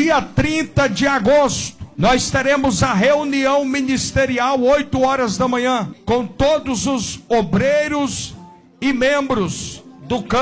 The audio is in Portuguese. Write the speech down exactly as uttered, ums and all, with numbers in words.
dia trinta de agosto, nós teremos a reunião ministerial, oito horas da manhã, com todos os obreiros e membros do campo.